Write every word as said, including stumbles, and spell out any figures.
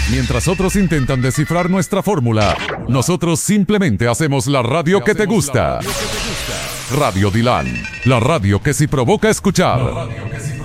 Mientras otros intentan descifrar nuestra fórmula, nosotros simplemente hacemos la radio que te gusta. Radio Dilan, la radio que sí provoca escuchar.